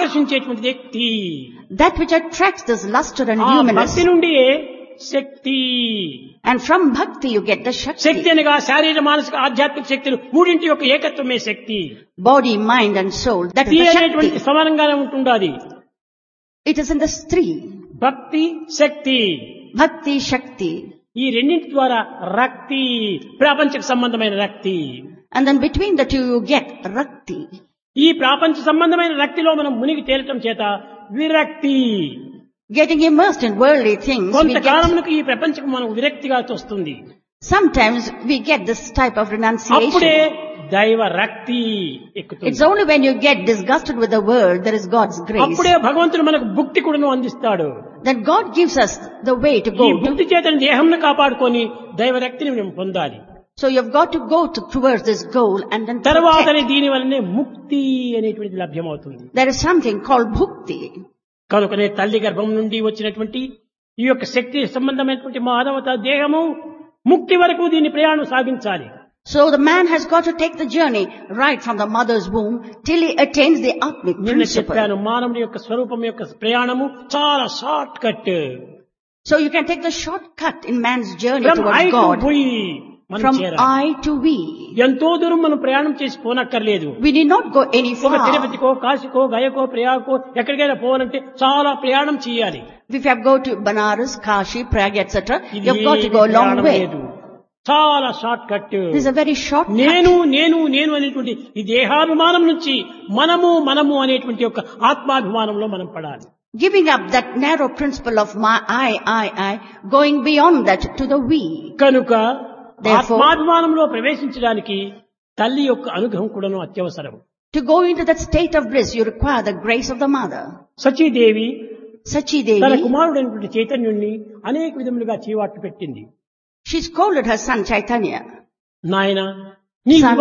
ఆకర్షించేటువంటి వ్యక్తి. That which attracts this luster and ఆ luminous. భక్తి నుండి శక్తి. And from bhakti you get the Shakti Shakti. అనగా శారీర మానసిక ఆధ్యాత్మిక శక్తులు మూడింటి యొక్క ఏకత్వమే శక్తి. Body, mind and soul. That Shakti is the అనేటువంటి Shakti. సమానంగానే ఉంటుండాలి. It is in the three. భక్తి శక్తి Bhakti, Shakti. ఈ రెండింటి ద్వారా రక్తి, ప్రాపంచిక సంబంధమైన రక్తి. And then between the two you get Rakti. ఈ ప్రాపంచ సంబంధమైన రక్తిలో మనం మునిగి తేలటం చేత విరక్తి. Getting immersed in worldly things, we get, కొంతకాలమునకు ఈ ప్రపంచం మనం విరక్తిగా తోస్తుంది. sometimes we get this type of అప్పుడే renunciation. దైవ రక్తి It's ఎక్కుతుంది. only when you get disgusted with the world, there is God's grace. అప్పుడే భగవంతుడు మనకు భుక్తి కూడాను అందిస్తాడు. That God gives us the way to ఈ go to. భుక్తి చేత దేహంను కాపాడుకొని దైవ రక్తిని మేము పొందాలి. So you've got to go towards this goal and then తర్వాతనే protect. దీని వల్లనే ముక్తి అనేటువంటిది లభ్యమవుతుంది. There is something called bhukti. కనుకనే తల్లి గర్భం నుండి వచ్చినటువంటి ఈ యొక్క శక్తి సంబంధమైనటువంటి మానవత దేహము ముక్తి వరకు దీని ప్రయాణం సాగించాలి. So the man has got to take the journey right from the mother's womb till he attains the Atmic నిన్న principle. చెప్పాను, మానవుడి యొక్క స్వరూపం యొక్క ప్రయాణము చాలా short cut. So you can take the shortcut in man's journey from I towards to God. వి మనం From చేరాలి. I to we. ఎంతో దూరం మనం ప్రయాణం చేసి పోనక్కర్లేదు. We need not go any ఒక far. తిరుపతికో కాశీకో గయకో ప్రయాగకో ఎక్కడికైనా పోవాలంటే చాలా ప్రయాణం చేయాలి. If you have to go to Banaras, Kashi, Prague, etc., ఇది you've got to go a long ప్రయాణం way. లేదు. చాలా short cut. This is a very short cut. నేను నేను నేను అనేటువంటి ఈ దేహాభిమానం నుంచి మనము అనేటువంటి యొక్క ఆత్మాభిమానంలో మనం పడాలి. Giving up that narrow principle of my I, going beyond that to the we. కనుక Therefore, ఆత్మాభిమానంలో ప్రవేశించడానికి తల్లి యొక్క అనుగ్రహం కూడాను అత్యవసరం. to go into that state of bliss, you require the grace of the mother. Sachidevi Sachi తన Devi, కుమారుడైనటువంటి చైతన్యుణ్ణి అనేక విధములుగా చీవాట్లు పెట్టింది. she scolded her son Chaitanya. నాయన నీ Son.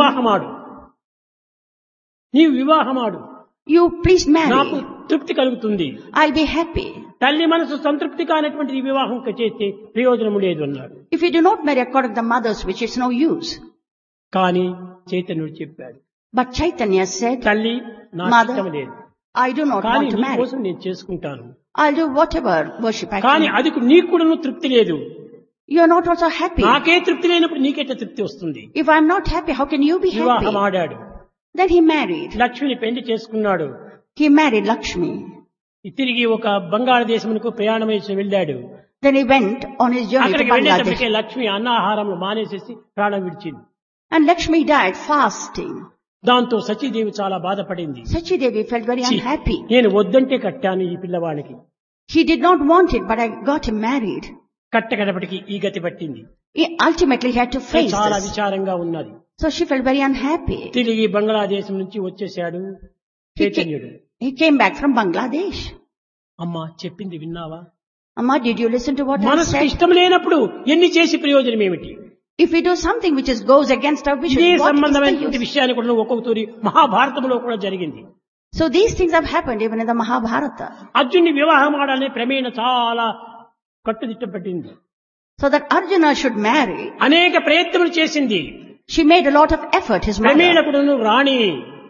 వివాహమాడు, You please నాకు marry. తృప్తి కలుగుతుంది. I'll be happy. తల్లి మనసు సంతృప్తి కానటువంటి ఈ వివాహం చేస్తే ప్రయోజనము లేదు అన్నాడు. If you do not marry according to the mother's wish, it's no use. కానీ చైతన్యుడు చెప్పాడు, But Chaitanya said, తల్లి నాకు Mother, ఇష్టం లేదు, I do not కానీ want to నీ marry. కోసం నేను చేసుకుంటాను. I'll do whatever worship I కానీ can. అది నీకు కూడా తృప్తి లేదు. You're not also happy. నాకే తృప్తి లేనప్పుడు నీకెట్లా తృప్తి వస్తుంది? If I'm not happy, how can you be వివాహం happy? ఆడాడు. Then he married. లక్ష్మిని పెళ్లి చేసుకున్నాడు. He married Lakshmi. తిరిగి ఒక బంగాళదేశమునకు ప్రయాణం చేసి వెళ్ళాడు. Then he went on his journey to అక్కడికి వెళ్ళేటప్పటికే Bangladesh. లక్ష్మి అన్నాహారంలో మానేసేసి ప్రాణం విడిచింది. And Lakshmi died fasting. దాంతో సచీదేవి చాలా బాధపడింది. Sachi Devi felt very ఛీ, unhappy. నేను వద్దంటే కట్టాను ఈ పిల్లవాడికి, He did not want it, but I got him married. కట్టకడపటికి ఈ గతి పట్టింది. Ultimately, he had to face చాలా this. విచారంగా ఉన్నది. So she felt very unhappy. తిరిగి బంగ్లాదేశం నుంచి వచ్చేశాడు చైతన్యుడు. He came back from Bangladesh. అమ్మా చెప్పింది విన్నావా? Amma, did you listen to what I మనసుకు said? ఇష్టం లేనప్పుడు ఎన్ని చేసి ప్రయోజనం ఏమిటి? If we do something which goes against our wishes, ఇదే what is the సంబంధమైనటువంటి use? విషయాన్ని కూడా ఒక్కొక్క తూరి మహాభారతంలో కూడా జరిగింది. So these things have happened even in the Mahabharata. అర్జున్ని వివాహం ఆడాలని ప్రమేణ చాలా కట్టుదిట్టం పట్టింది. So that Arjuna should marry, అనేక ప్రయత్నములు చేసింది. she made a lot of effort, his ప్రమేణ mother. కూడాను రాణి,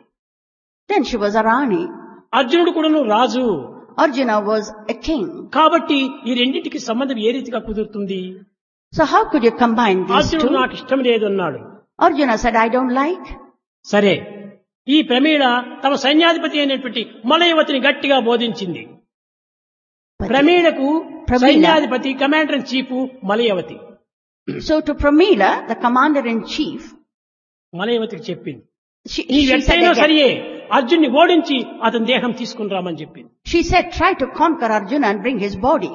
Then she was a Rani. అర్జునుడు కూడాను రాజు. Arjuna was a king. కాబట్టి ఈ రెండింటికి సంబంధం ఏ రీతిగా కుదురుతుంది? So how could you combine these అర్జునుడు two? నాకు ఇష్టం లేదు అన్నాడు. Arjuna said, I don't like. సరే, ఈ ప్రమేణ తమ సైన్యాధిపతి అయినటువంటి మలయవతిని గట్టిగా బోధించింది. But ప్రమేణకు ప్రమీల. సైన్యాధిపతి commander in chief Malayavati. So to Pramila, the commander-in-chief, మలయవతికి చెప్పింది, she, నీ she said ఎట్టయినా again, సరియే అర్జున్ని ఓడించి అతని దేహం తీసుకుని రామని చెప్పింది. she said, try to conquer Arjuna and bring his body.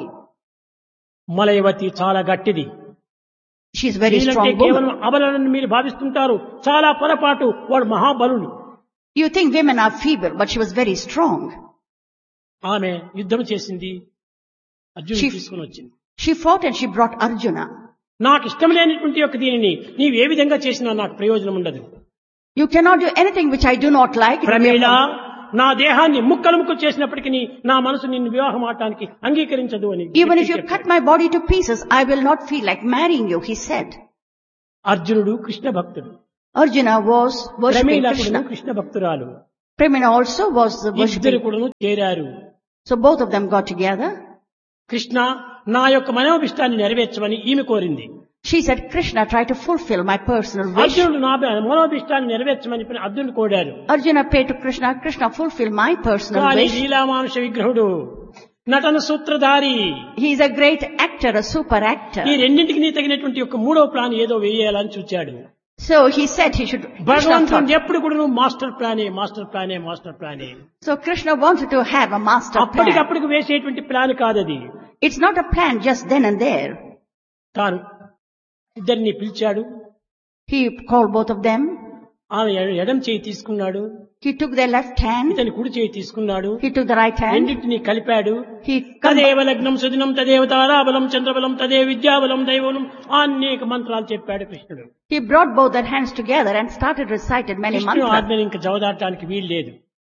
Malayavati చాలా గట్టిది. She's very వీళ్ళంటే strong కేవలం woman. అబలని మీరు భావిస్తుంటారు. చాలా పొరపాటు, వాడు మహాబలుడు. You think women are feeble, but she was very strong. ఆమె యుద్ధం చేసింది, అర్జునుని She- తీసుకుని వచ్చింది. She fought and she brought Arjuna. నాకు ఇష్టం లేనటువంటి యొక్క దీనిని నీవు ఏ విధంగా చేసినా నాకు ప్రయోజనం ఉండదు. You cannot do anything which I do not like. Pramila, నా దేహాన్ని ముక్కలు ముక్కలు చేసినప్పటికీ నా మనసు నిన్ను వివాహం ఆడటానికి అంగీకరించదు అని Even if you cut my body to pieces, I will not feel like marrying you, he said. అర్జునుడు కృష్ణ భక్తుడు, Arjuna was worshipping Pramila Krishna. Krishna భక్తురాలు. Pramina also was the ఇద్దరు worshipping. కూడా చేరారు. So both of them got together. Krishna నా యొక్క మనోభిష్టాన్ని నెరవేర్చమని ఈమె కోరింది. She said, Krishna, try to fulfill my personal wish. అర్జునుడు నా మనోభిష్టాన్ని నెరవేర్చమని అర్జునుడు కోరారు. Arjuna prayed to Krishna, Krishna, fulfill my personal కానీ wish. లీలామానుష విగ్రహుడు నటన సూత్రధారి He is a great actor, a super actor. ఈ రెండింటికి తగినటువంటి ఒక మూడవ ప్లాన్ ఏదో వేయాలని చూచాడు. So he said he should. Krishna భగవంతుడు thought. ఎప్పుడు కూడా నువ్వు master ప్లానే master ప్లానే master ప్లానే. So Krishna wanted to have a master plan. అప్పటికప్పటికి వేసేటువంటి ప్లాన్ కాదది. It's not a plan just then and there. తాను ఇద్దరిని పిలిచాడు. He called both of them. ఆమె ఎడం చేయి తీసుకున్నాడు, He took their left hand. ఇతని కుడి చేయి తీసుకున్నాడు. He took the right hand. రెండింటిని కలిపాడు. He తదేవ లగ్నం సుదినం తదేవ తారాబలం చంద్రబలం తదే విద్యాబలం దైవబలం అనేక మంత్రాలు చెప్పాడు కృష్ణుడు. He brought both their hands together and started recited many కృష్ణుడు mantras. ఆజ్ఞని ఇంకా జవదాటానికి వీలు లేదు.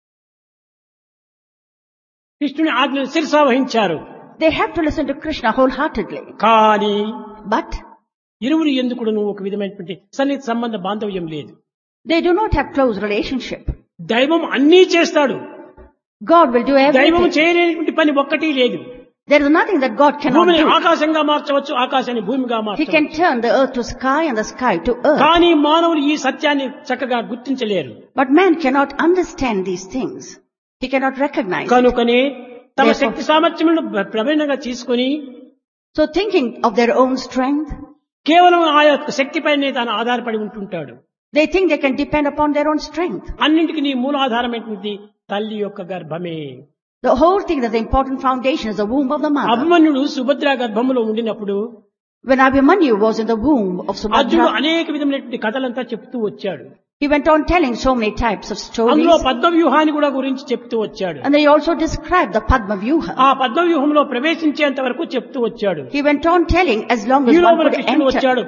కృష్ణుని ఆజ్ఞను శిరసా వహించారు. They have to listen to Krishna wholeheartedly. కానీ But ఇరువురు ఎందుకు ఒక విధమైనటువంటి సన్నిహిత సంబంధ బాంధవ్యం లేదు. they do not have close relationship. దైవం అన్నీ చేస్తాడు. God will do దైవం everything. చేయలేనటువంటి పని ఒక్కటి లేదు. There is nothing that God cannot భూమిని do. ఆకాశంగా మార్చవచ్చు, ఆకాశాన్ని భూమిగా He మార్చవచ్చు. can turn the earth to sky and the sky to earth. కానీ మానవులు ఈ సత్యాన్ని చక్కగా గుర్తించలేరు. But man cannot understand these things. He cannot recognize it. కనుకనే తమ Therefore- శక్తి సామర్థ్యములను ప్రవీణంగా తీసుకొని So thinking of their own strength, కేవలం ఆ యొక్క శక్తిపైనే తాను ఆధారపడి ఉంటుంటాడు. they think they can depend upon their own strength. అన్నింటికి నీ మూలాధారమైనటువంటి తల్లి యొక్క గర్భమే. The whole thing, that the important foundation is the womb of the mother. అభిమన్యుడు సుభద్ర గర్భములో ఉండినప్పుడు When Abhimanyu was in the womb of అర్జునుడు Subhadra, అనేక విధమైనటువంటి కథలంతా చెప్తూ వచ్చాడు. he went on telling so many types of stories. అందులో పద్మవ్యూహాన్ని కూడా గురించి చెప్తూ వచ్చాడు. And they also described the Padma Vyuha. ఆ పద్మవ్యూహంలో ప్రవేశించేంత వరకు చెప్తూ వచ్చాడు. He went on telling as long as ఈ one లోపల could కృష్ణుడు enter. వచ్చాడు.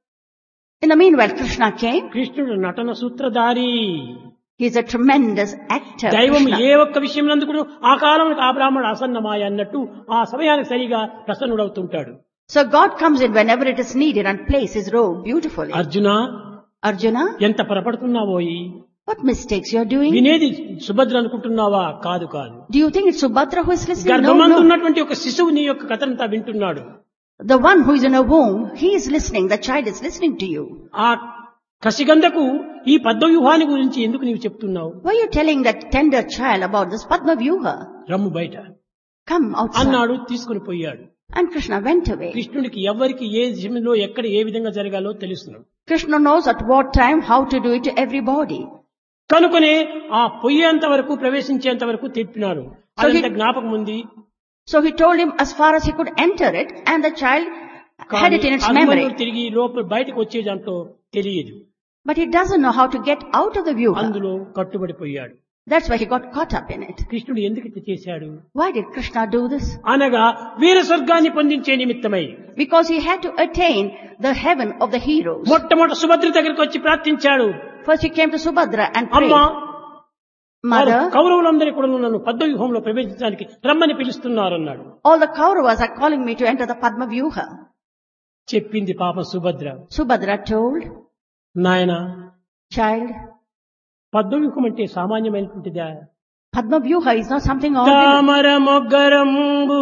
In the meanwhile, Krishna came. కృష్ణుడు నటన సూత్రధారి. He is a tremendous actor. దైవం Krishna. ఏ ఒక్క విషయంలో కూడా ఆ కాలానికి ఆ బ్రాహ్మణుడు అసన్నమాయ అన్నట్టు ఆ సమయానికి సరిగా ప్రసన్నుడవుతుంటాడు. So God comes in whenever it is needed and plays his role beautifully. Arjuna Arjuna, ఎంత పొరపడుతున్నావోయి, what mistakes you are doing? వినేది సుభద్ర అనుకుంటున్నావా? కాదు కాదు. Do you think it's Subhadra who is listening? No, గర్భమందు no. ఉన్నటువంటి ఒక శిశువు నీ యొక్క కథనంతా వింటున్నాడు. The one who is in a womb, he is listening. The child is listening to you. ఆ కసిగంధకు ఈ పద్మవ్యూహాన్ని గురించి ఎందుకు నీవు చెప్తున్నావు? Why are you telling that tender child about this Padma Vyuha? రమ్ము బయట Come outside. అన్నాడు. తీసుకుని పోయాడు. And Krishna went away. కృష్ణుడికి ఎవరికి ఏ విషయంలో ఎక్కడ ఏ విధంగా జరగాలో తెలుసును. Krishna knows at what time how to do it to everybody. కనుకనే ఆ పొయ్యేంత వరకు ప్రవేశించేంత వరకు తెప్పినారు. So అదంత జ్ఞాపకం ఉంది. So he told him as far as he could enter it, and the child had it in its memory. అభిమన్యుడు తిరిగి లోపల బయటకు వచ్చే దాంట్లో తెలియదు. But he doesn't know how to get out of the Vyuha. అందులో కట్టుబడిపోయాడు. That's why he got caught up in it. కృష్ణుడు ఎందుకు ఇట్లా చేశాడు Why did Krishna do this? అనగా వీర స్వర్గాన్ని పొందించే నిమిత్తమై. Because he had to attain the heaven of the heroes. మొట్టమొదటి సుభద్ర దగ్గరికి వచ్చి ప్రార్థించాడు. First he came to Subhadra and అమ్మా, prayed, Mother, కౌరవులందరూ కూడా నన్ను పద్మవ్యూహంలో ప్రవేశించడానికి రమ్మని పిలుస్తున్నారు అన్నాడు. all the Kauravas are calling me to enter the Padma Vyuha. చెప్పింది పాప సుభద్ర. Subhadra told, నాయన, child, పద్మవ్యూహం అంటే సామాన్యమైనటువంటిదా? Padma Vyuha is not something ordinary. తామర మొగ్గరంబు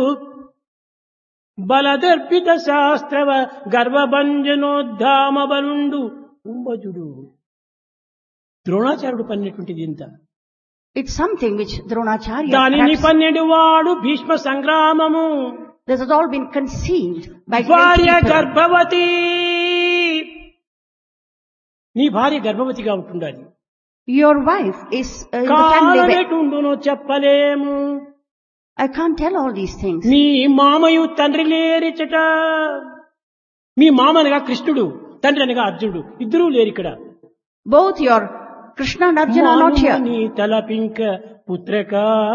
బలదర్పిత శాస్త్రవ గర్వభంజనోద్ధామ బలుండు కుంభజుడు. ద్రోణాచార్యుడు పన్నటువంటిది ఇంత. It's something which Dronacharya, దానిని perhaps, పన్నెడు వాడు Bhishma సంగ్రామము. this has all been conceived by great భార్య people. గర్భవతి. నీ భార్య గర్భవతిగా ఉంటుండాలి. Your wife is in the family. కాలనెటుండునో చెప్పలేము. I can't tell all these things. నీ మామయు తండ్రి లేరిచట. మీ మామ అనగా కృష్ణుడు, తండ్రి అనగా అర్జునుడు, ఇద్దరూ లేరు ఇక్కడ. Both your Krishna and Arjuna are not here. నీ తలపింక పుత్రక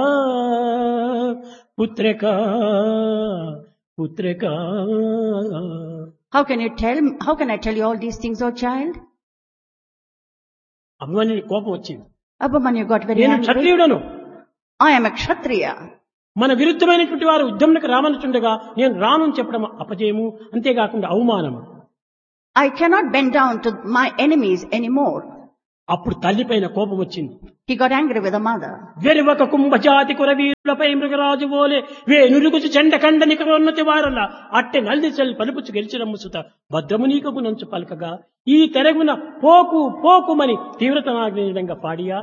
పుత్రక పుత్రక. How can I tell you all these things, oh child? అభిమన్యుని కోపం వచ్చింది. Abhimanyu got very నేను angry. క్షత్రియుడను. I am a Kshatriya. మన విరుద్ధమైనటువంటి వారు యుద్ధంలోకి రామనుచుండగా నేను రాను అని చెప్పడం అపజయము, అంతేకాకుండా అవమానము. I cannot bend down to my enemies anymore. అప్పుడు తల్లి పైన కోపం వచ్చింది. He got angry with the mother. వెరువక కుంభజాతి కురవీరులపై మృగరాజు బోలే వేనురుగుచు చెండకండ నికరోన్నతి వారల అట్టె నల్దిచల్ పలుపుచు గెలిచిరమ్ము సుత భద్రము నీకు నంచు పలకగా ఈ తెరగున పోకు పోకుమని తీవ్రతనాగ్నిడంగా పాడియా.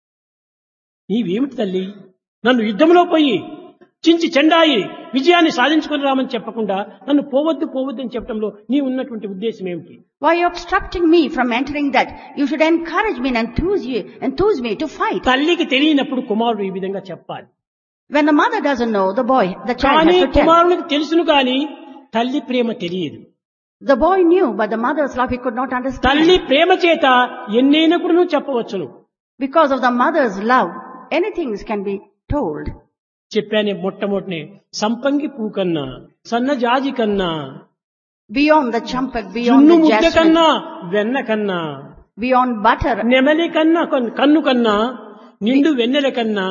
నీవేమిటి తల్లి, నన్ను యుద్ధంలో పోయి చించి చెండాయి విజయాన్ని సాధించుకుని రామని చెప్పకుండా నన్ను పోవద్దు పోవద్దు అని చెప్పడంలో నీ ఉన్నటువంటి ఉద్దేశం ఏమిటి? Why are you obstructing me from entering that? You should encourage me and enthuse me to fight. తల్లికి తెలియనప్పుడు కుమారుడు ఈ విధంగా చెప్పాలి. When the mother doesn't know, the child కానీ has to tell. కుమారునికి తెలుసును కానీ తల్లి ప్రేమ తెలియదు. The boy knew, but the mother's love he could not understand. తల్లి ప్రేమ చేత ఎన్నైనా కూడా నువ్వు చెప్పవచ్చును. Because of the mother's love, anything can be told. చెప్పానే మొట్టమొదటినే సంపంగి పూ కన్నా సన్నజాజి కన్నా Beyond the champak, beyond జున్ను the ముద్ద jasmine, కన్నా వెన్న కన్నా beyond butter, నెమలి కన్నా కన్ను కన్నా నిండు వెన్నెల కన్నా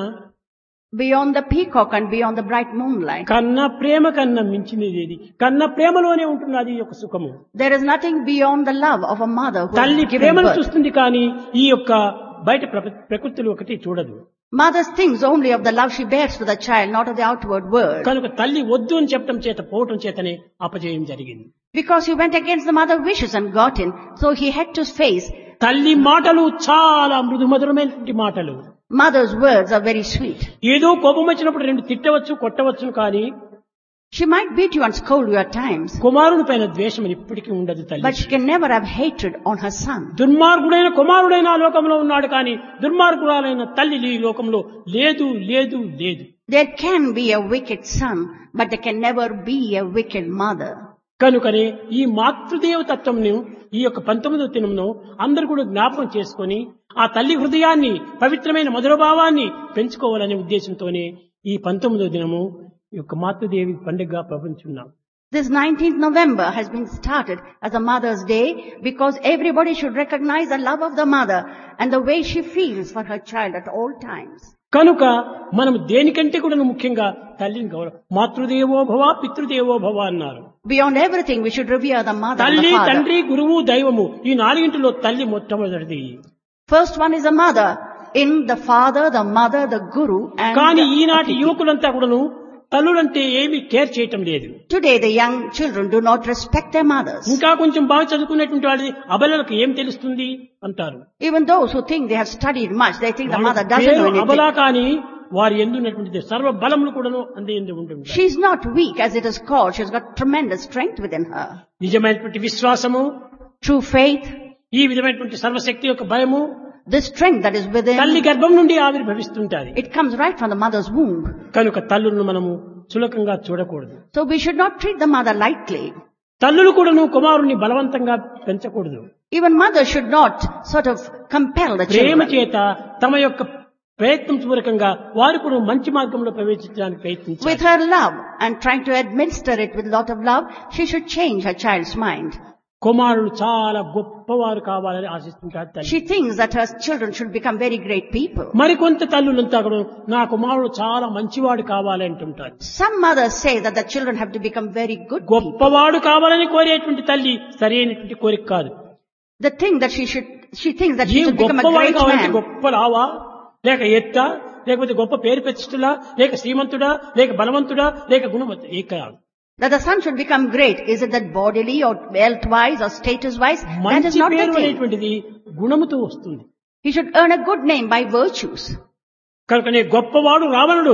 beyond the peacock and beyond the bright moonlight. కన్నా ప్రేమ కన్నా మించినది ఏది? కన్నా ప్రేమలోనే ఉంటున్నది ఈ యొక్క సుఖము. There is nothing beyond the love of a mother who తల్లి has given ప్రేమను birth. చూస్తుంది కానీ ఈ యొక్క బయట ప్రకృతిలో ఒకటి చూడదు. Mother thinks only of the love she bears to the child, not of the outward world. కనుక తల్లి వద్దు అని చెప్పడం చేత పోవటం చేతనే అపజయం జరిగింది. Because he went against the mother's wishes and got in, so he had to face. తల్లి మాటలు చాలా మృదుమధురమైనటువంటి మాటలు. Mother's words are very sweet. ఏదో కోపం వచ్చినప్పుడు రెండు తిట్టవచ్చు కొట్టవచ్చును కానీ She might beat you and scold you at times, కుమారుని పైన ద్వేషం ఎప్పటికీ ఉండదు తల్లి. but she can never have hatred on her son. దుర్మార్గుడైన కుమారుడైన ఆ లోకంలో ఉన్నాడు కానీ దుర్మార్గురాలైన తల్లి ఈ లోకంలో లేదు లేదు లేదు. There can be a wicked son, but there can never be a wicked mother. కనుకనే ఈ మాతృదేవ తత్వంను ఈ యొక్క 19వ దినంలో అందరూ కూడా జ్ఞాపకం చేసుకొని ఆ తల్లి హృదయాన్ని పవిత్రమైన మధురభావాన్ని పెంచుకోవాలనే ఉద్దేశంతోనే ఈ 19వ దినము ఈ యొక్క మాతృదేవి పండుగగా ప్రపంచున్నాం. This 19th November has been started as a Mother's Day because everybody should recognize the love of the mother and the way she feels for her child at all times. కనుక మనం దేనికంటే కూడా ముఖ్యంగా తల్లిని గౌరవ మాతృదేవో భవ పితృదేవో భవ అన్నారు. Beyond everything, we should revere the mother and తల్లి the father. తండ్రి గురువు దైవము ఈ నాలుగింటిలో తల్లి మొట్టమొదటిది. First one is the mother, in the father, the mother, the guru and కానీ the ఈనాటి Atiti. యువకులంతా కూడాను తల్లులంటే ఏమీ కేర్ చేయటం లేదు. Today the young children do not respect their mothers. ఇంకా కొంచెం బాగా చదువుకునేటువంటి వాళ్ళది అబలలకు ఏం తెలుస్తుంది అంటారు. Even those who think they have studied much, they think the mother doesn't know anything. అబలా కానీ వారి ఎందున్నటువంటి సర్వ బలములు కూడాను అందే ఎందు ఉంటుంది. She is not weak as it is called. She has got tremendous strength within her. నిజమైనటువంటి విశ్వాసము, True faith, ఈ విధమైనటువంటి సర్వశక్తి యొక్క భయము the strength that is within, తల్లి గర్భం నుండి ఆవిర్భవిస్తుంటాది. it comes right from the mother's womb. కనుక తల్లులను మనము చులకంగా చూడకూడదు. So we should not treat the mother lightly. తల్లులు కూడాను కుమారుణ్ణి బలవంతంగా పెంచకూడదు. Even mothers should not sort of compel the Prema children. చేత తమ యొక్క ప్రయత్నం పూర్వకంగా వారు కూడా మంచి మార్గంలో ప్రవేశించడానికి With ప్రయత్నించారు. her love and trying to administer it with a lot of love, she should change her child's mind. కుమారులు చాలా గొప్పవారు కావాలని ఆశిస్తుంటారు తల్లి. She thinks that her children should become very great people. మరికొంత తల్లులంతా కూడా నా కుమారుడు చాలా మంచివాడు కావాలి అంటుంటారు. Some mothers say that the children have to become very good people. గొప్పవాడు కావాలని కోరేటువంటి తల్లి సరైనటువంటి కోరిక కాదు. The thing that she thinks that she ఈ should become a గొప్పవాడు great కావాలంటే man. గొప్ప లావా లేక ఎత్తా లేకపోతే గొప్ప పేరు ప్రతిష్టలా లేక శ్రీమంతుడా లేక బలవంతుడా లేక గుణవంతుడా ఏ కాదు. That the son should become great. Is it that bodily or health-wise or status-wise? That is మంచి not the పేరు thing. అనేటువంటిది గుణముతో వస్తుంది. He should earn a good name by virtues. కనుకనే గొప్పవాడు రావణుడు,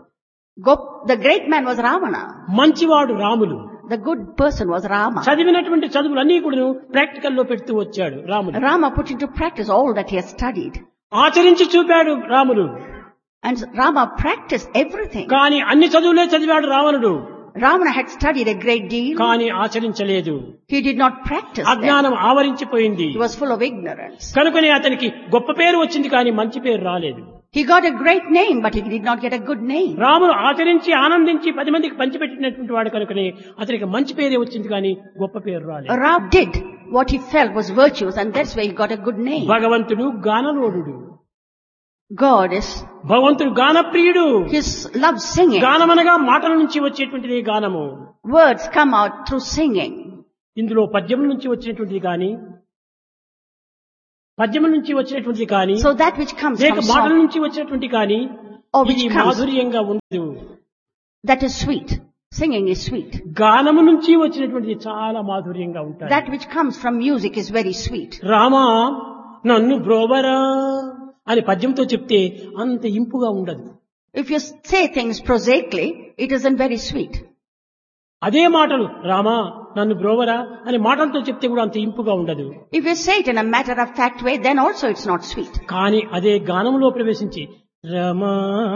The great man was Ravana. మంచివాడు Ramulu. The good person was Rama. చదివినటువంటి చదువులన్నీ కూడా ప్రాక్టికల్ లో పెడుతూ వచ్చాడు రాముడు. Rama put into practice all that he has studied. ఆచరించి చూపాడు రాముడు. And Rama practiced everything. కానీ అన్ని చదువులే చదివాడు రావణుడు. Ravana had studied a great deal. కానీ ఆచరించలేదు. He did not practice them. అజ్ఞానం ఆవరించిపోయింది. He was full of ignorance. కనుకనే అతనికి గొప్ప పేరు వచ్చింది కానీ మంచి పేరు రాలేదు. He got a great name, but he did not get a good name. రాముడు ఆచరించి ఆనందించి 10 మందికి పంచిపెట్టినటువంటి వాడు కనుకనే అతనికి మంచి పేరే వచ్చింది కానీ గొప్ప పేరు రాలేదు. Ram did what he felt was virtuous, and that's why he got a good name. భగవంతుడు గానలోడు. God is, భగవంతుడు గానప్రియుడు. his love singing. గానమనగా మాటల నుంచి వచ్చేటువంటిది గానము. Words come out through singing. ఇందులో పద్యం నుంచి వచ్చినటువంటిది కానీ పద్యం నుంచి వచ్చినటువంటి కానీ So that which comes లేక from మాటల song, నుంచి వచ్చినటువంటి కానీ or ఇది which comes, మాధుర్యంగా ఉండదు. that is sweet. Singing is sweet. గానము నుంచి వచ్చినటువంటిది చాలా మాధుర్యంగా ఉంటాయి. That which comes from music is very sweet. Rama నన్ను బ్రోవరా అని పద్యంతో చెప్తే అంత ఇంపుగా ఉండదు. If you say things prosaically, it isn't very sweet. అదే మాటలు రామా నన్ను బ్రోవరా అని మాటలతో చెప్తే కూడా అంత ఇంపుగా ఉండదు. If you say it in a matter-of-fact way, then also it's not sweet. కానీ అదే గానంలో ప్రవేశించి రమా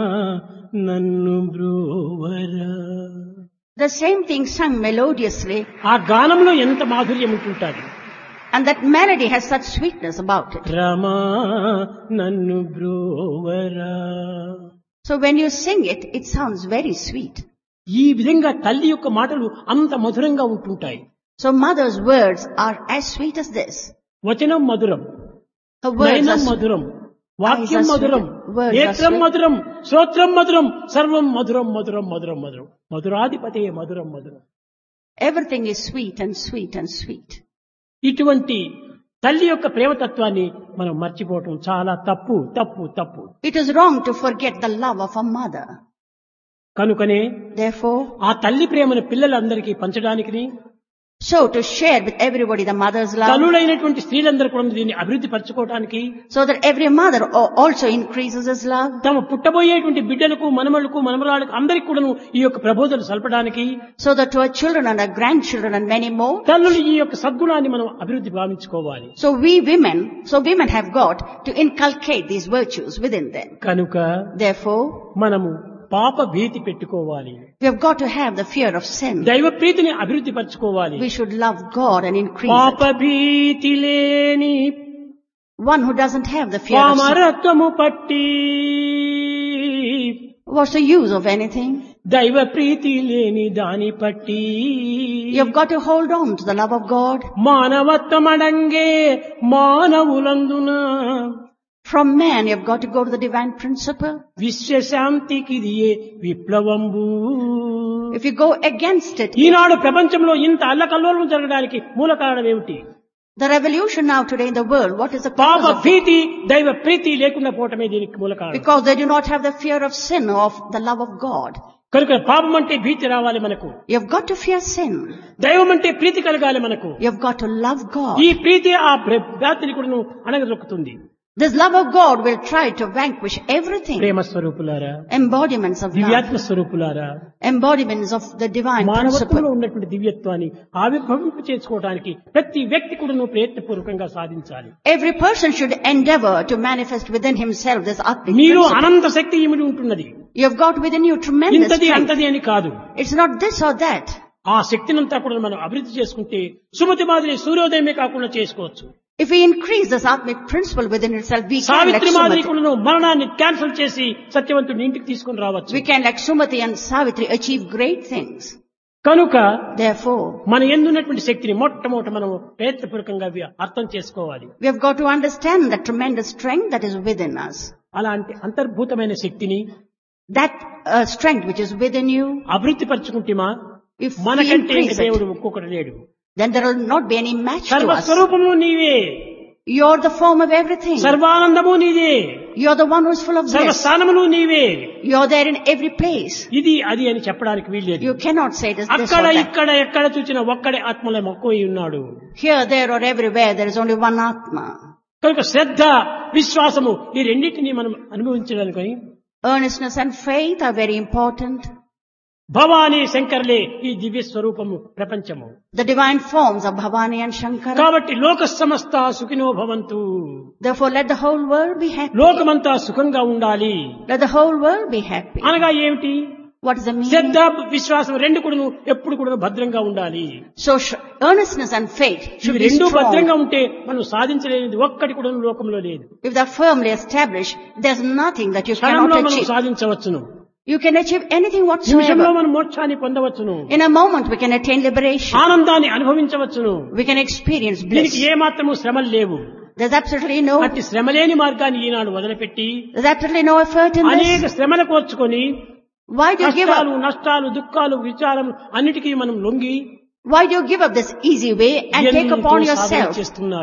నన్ను బ్రోవరా, The same thing sung melodiously, ఆ గానంలో ఎంత మాధుర్యం ఉంటుంటాది. and that melody has such sweetness about it. రమా నన్ను బ్రోవరా. So when you sing it, it sounds very sweet. ఈ విధంగా తల్లి యొక్క మాటలు అంత మధురంగా ఉంటుంటాయి. So mother's words are as sweet as this. వచనం మధురం, Her words are Nayanam sweet. మధురం, వాక్యం Eyes are మధురం, sweet. Words are నేత్రం sweet. మధురం, శ్రోత్రం మధురం, సర్వం మధురం మధురం మధురం మధురం, మధురాధిపతే మధురం మధురం. Everything is sweet and sweet and sweet. ఇటువంటి తల్లి యొక్క ప్రేమతత్వాన్ని మనం మర్చిపోవటం చాలా తప్పు తప్పు తప్పు. It is wrong to forget the love of a mother. కనుకనే Therefore, ఆ తల్లి ప్రేమను పిల్లలందరికీ పంచడానికి, so to share with everybody the mother's love, తల్లులైనటువంటి స్త్రీలందరూ కూడా దీన్ని అభివృద్ధి పరచుకోవడానికి, so that every mother also increases his love, తమ పుట్టబోయేటువంటి బిడ్డలకు మనమలకు మనమరాలకు అందరికి కూడాను ఈ యొక్క ప్రబోధనలు సల్పడానికి, so that to our children and our grandchildren and many more, తల్లులు ఈ యొక్క సద్గుణాన్ని మనం అభివృద్ధి భావించుకోవాలి. so women have got to inculcate these virtues within them. కనుక Therefore, మనము పాప భీతి పెట్టుకోవాలి, we have got to have the fear of sin. దైవ ప్రీతిని అభివృద్ధి పరచుకోవాలి. We should love God and increase పాప it. భీతి లేని One who doesn't have the fear of sin, పామరత్వము పట్టి what's the use of anything? దైవ ప్రీతి లేని దాని పట్టి You have got to hold on to the love of God. మానవత్వమడంగే మానవులందున From man, you have got to go to the divine principle. విశ్వశాంతికిదియే విప్లవంబు. If you go against it, ఈనాడు ప్రపంచంలో ఇంత అల్లకల్లోలం జరగడానికి మూల కారణం ఏమిటి? the revolution now today in the world, what is the పాప cause of it? భీతి దైవ ప్రీతి లేకుండా పోవటమే దీనికి మూల కారణం. Because they do not have the fear of sin or of the love of God. కనుక పాపం అంటే భీతి రావాలి మనకు, You have got to fear sin. దైవం అంటే ప్రీతి కలగాలి మనకు. You have got to love God. ఈ ప్రీతి ఆ భ్రాతిని కూడా అణగదొక్కుతుంది. This love of God will try to vanquish everything. ప్రేమ స్వరూపులారా, Embodiments of love. దివ్యాత్మ స్వరూపులారా, Embodiments of the divine మానవత్వంలో principle. ఉన్నటువంటి దివ్యత్వాన్ని ఆవిర్భవింప చేసుకోవడానికి ప్రతి వ్యక్తి కూడా ప్రయత్నపూర్వకంగా సాధించాలి. Every person should endeavor to manifest within himself this Atmic మీరు principle. అనంత శక్తి ఇమిడి ఉంటున్నది. You have got within you tremendous ఇంతది strength. అంతది అని కాదు. It's not this or that. ఆ శక్తినంతా కూడా మనం అభివృద్ధి చేసుకుంటే సుమతి మాదిరి సూర్యోదయమే కాకుండా చేసుకోవచ్చు. If we increase this Atmic principle within itself, we can like Savitri మాదిరి Sumati. కూడా మరణాన్ని క్యాన్సిల్ చేసి సత్యవంతుడిని ఇంటికి తీసుకొని రావచ్చు. We can like Sumati and Savitri achieve great things. కనుక Therefore, మన ఎందున్నటువంటి శక్తిని మొట్టమొదట మనం ప్రయత్నపూర్వకంగా అర్థం చేసుకోవాలి. we have got to understand the tremendous strength that is within us. అలాంటి అంతర్భూతమైన శక్తిని That strength which is within you, అభివృద్ధి పరచుకుంటేమా if we మనకంటే increase దేవుడు it, ఒక్కొక్కటి లేడు. then there will not be any match to us. సర్వస్వరూపము నీవే, You're the form of everything. సర్వానందము నీదే, You're the one who is full of bliss. సర్వస్థానములు నీవే. You're there in every place. ఇది అది అని చెప్పడానికి వీల్లేదు. You cannot say it is this అక్కడ or that. ఇక్కడ ఎక్కడ చూసినా ఒక్కడే ఆత్మలో మక్కువై ఉన్నాడు. Here, there or everywhere, there is only one Atma. కనుక శ్రద్ధ విశ్వాసము ఈ రెండింటినీ మనం అనుభవించడానికి Earnestness and faith are very important. Bhavani శంకర్లే ఈ దివ్య స్వరూపము ప్రపంచము. The divine forms of Bhavani and Shankara. కాబట్టి లోక సమస్త సుఖినో భవంతు. Therefore, let the whole world be happy. లోకమంతా సుఖంగా ఉండాలి. Let the whole world be happy. అనగా ఏమిటి? What is the meaning? శ్రద్ధ విశ్వాసం రెండు కూడా ఎప్పుడు కూడా భద్రంగా ఉండాలి. So, earnestness and faith should ఇవి be రెండు భద్రంగా strong. ఉంటే మనం సాధించలేనిది ఒక్కటి కూడా లోకంలో లేదు. If they are firmly established, there's nothing that you క్షణంలో cannot మనం achieve. సాధించవచ్చును. You can achieve anything నిమిషంలో whatsoever. మనం మోక్షాన్ని పొందవచ్చును. In a moment, we can attain liberation. ఆనందాన్ని అనుభవించవచ్చును. We can experience దీనికి bliss. ఏ మాత్రము శ్రమలు లేవు. There's absolutely no, అట్టి శ్రమలేని మార్గాన్ని ఈనాడు వదిలిపెట్టి there's absolutely no effort in అనేక this. శ్రమలు కోర్చుకొని Why do you give కష్టాలు up? నష్టాలు దుఃఖాలు విచారం అన్నిటికీ మనం లొంగి Why do you give up this easy way and take ఎన్నో upon సాధన yourself చేస్తున్నారు.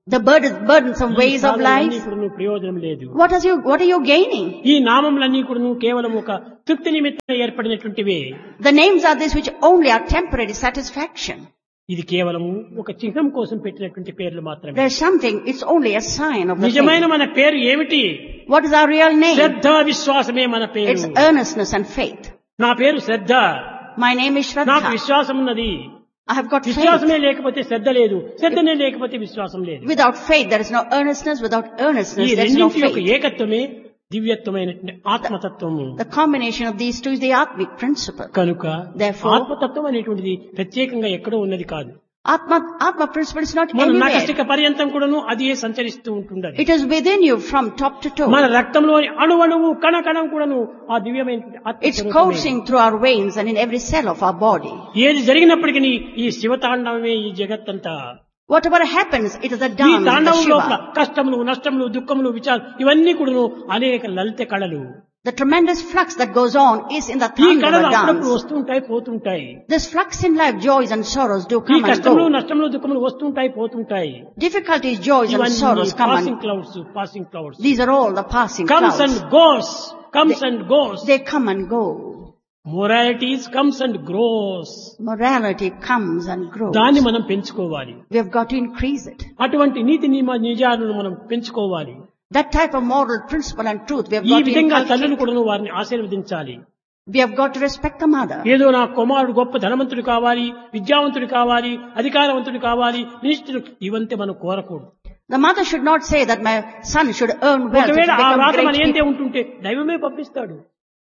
the burdensome ways of life. ప్రయోజనం లేదు. What are you gaining? ఈ నామములన్నీ కూడా కేవలం ఒక తృప్తి నిమిత్తం ఏర్పడినటువంటివే. The names are these which only are temporary satisfaction. ఇది కేవలం ఒక చిహ్నం కోసం పెట్టినటువంటి పేర్లు మాత్రమే. There's something, it's only a sign of the నిజమైన faith. మన పేరు ఏమిటి? What is our real name? శ్రద్ధ విశ్వాసమే మన పేరు. It's earnestness and faith. నా పేరు శ్రద్ధ. My name is నాకు Shraddha. విశ్వాసం ఉన్నది. I have got faith. విశ్వాసమే లేకపోతే శ్రద్ధ లేదు, శ్రద్ధనే లేకపోతే విశ్వాసం లేదు. Without faith there is no earnestness, without ఈ earnestness there is no రెండింటి యొక్క faith. ఏకత్వమే దివ్యత్వమైనటువంటి ఆత్మతత్వము. The combination of these two is the Atmic principle. కనుక Therefore, ఆత్మతత్వం అనేటువంటిది ప్రత్యేకంగా ఎక్కడో ఉన్నది కాదు. Atma principle is not మన anywhere. నఖశిఖ పర్యంతం కూడాను అది సంచరిస్తూ ఉంటుండది. It is within you from top to toe. మన రక్తంలోని అణువణువు కణకణం కూడాను ఆ దివ్యమైనటువంటి ఆత్మ It's స్వరూపమే. coursing through our veins and in every cell of our body. ఏది జరిగినప్పటికీ ఈ శివతాండవమే ఈ జగత్తంతా. Whatever happens, it is a ఈ dance of the తాండవం లోపల Shiva. కష్టములు, నష్టములు, దుఃఖములు, విచారం ఇవన్నీ కూడాను అనేక లలిత కళలు. The tremendous flux that goes on is in the ఈ కళలు Thandava అప్పుడప్పుడు dance. వస్తుంటాయి పోతుంటాయి. This flux in life, joys and sorrows do ఈ come and కష్టములు, go. నష్టములు, దుఃఖములు వస్తుంటాయి పోతుంటాయి. Difficulties, joys and ఇవన్నీ sorrows come passing and clouds, passing clouds. these are all the passing Comes and clouds. goes, comes and goes. They come and go. Moralities comes and grows. Morality comes and grows. దాన్ని మనం పెంచుకోవాలి. We have got to increase it. అటువంటి నీతి నిజాలను మనం పెంచుకోవాలి. That type of moral principle and truth we have ఈ got to విధంగా తల్లులు inculcate. కూడా వారిని ఆశీర్వదించాలి. We have got to respect the mother. ఏదో నా కుమారుడు గొప్ప ధనవంతుడు కావాలి, విద్యావంతుడు కావాలి, అధికారవంతుడు కావాలి, మినిస్టర్ ఇవంతే మనం కోరకూడదు. The mother should not say that my son should earn wealth to ఒకవేళ ఆ become రాత మన great. ఏంటే ఉంటుంటే దైవమే పంపిస్తాడు.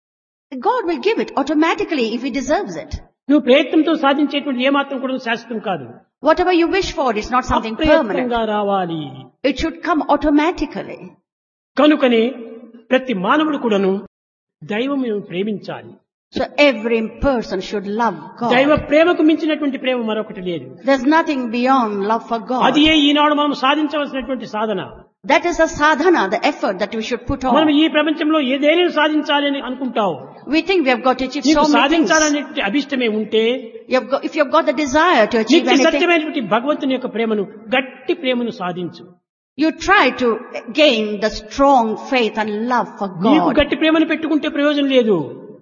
God will give it automatically if he deserves it. నువ్వు ప్రయత్నంతో సాధించేటువంటి ఏమాత్రం కూడా శాశ్వతం కాదు. Whatever you wish for is not something permanent. అప్రయత్నంగా రావాలి. It should come automatically. కనుకనే ప్రతి మానవుడు కూడాను దైవం ప్రేమించాలి. So every person should love దైవ God. ప్రేమకు మించినటువంటి ప్రేమ మరొకటి లేదు. There's nothing beyond love for అది God. ఈనాడు మనం సాధించవలసినటువంటి సాధన. That is the sadhana, the effort that we should put మనం on. ఈ ప్రపంచంలో ఏదైనా సాధించాలి అని అనుకుంటావు. We think we have got to achieve నీకు so many things. సాధించాలనే అభిష్టమే ఉంటే If you have got the desire to achieve నిత్య anything, సత్యమైనటువంటి భగవంతుని యొక్క ప్రేమను, గట్టి ప్రేమను సాధించు. you try to gain the strong faith and love for నీకు God. గట్టి ప్రేమను పెట్టుకుంటే ప్రయోజనం లేదు.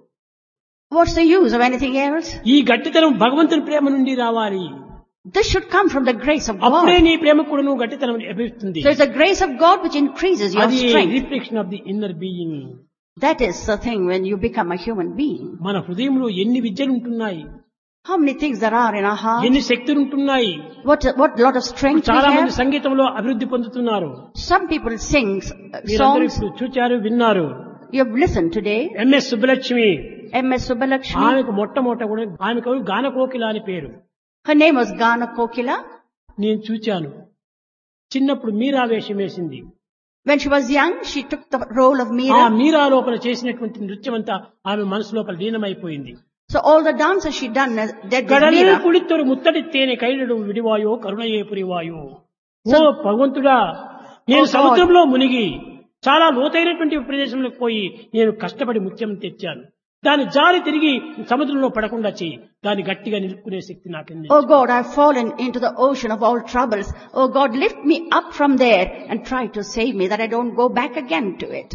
What's the use of anything else? ఈ గట్టితనం భగవంతుని ప్రేమ నుండి రావాలి. This should come from the grace of అప్పుడే God. నీ ప్రేమ కూడా నువ్వు గట్టితనం లభిస్తుంది. So it's the grace of God which increases your అది strength. Reflection of the inner being. That is the thing when you become a human being. మన హృదయంలో ఎన్ని విద్యలు ఉంటున్నాయి, How many things there are in our heart? ఎన్ని శక్తులు ఉంటున్నాయి. What lot of strength we చాలా మంది have. సంగీతంలో అభివృద్ధి పొందుతున్నారు. Some people sing మీరందరూ songs. ఇప్పుడు చూచారు, విన్నారు. You have listened today. MS Subbalakshmi, M.S. Subbalakshmi. ఆమెకు మొట్టమొదట కూడా ఆమెకు గానకోకిల అని పేరు. Her name was Gana Kokila. నేను చూచాను. చిన్నప్పుడు మీరా వేషం వేసింది. When she was young, she took the role of ఆ Meera. మీరా లోపల చేసినటువంటి నృత్యం అంతా ఆమె మనసు లోపల లీనమైపోయింది. So all the dances she done, that was గడలే Meera. కుడిత్తరు ముత్తడిత్తేనే కైలడు విడివాయో కరుణయే పురివాయో. ఓ భగవంతుడా, నేను Oh God. సముద్రంలో మునిగి చాలా లోతైనటువంటి ప్రదేశంలోకి పోయి నేను కష్టపడి ముత్యం తెచ్చాను. దాని జారి తిరిగి సముద్రంలో పడకుండా చేయి. దాన్ని గట్టిగా నిలుపుకునే శక్తి నాకింది. Oh God, I've fallen into the ocean of all troubles. Oh God, lift me up from there and try to save me that I don't go back again to it.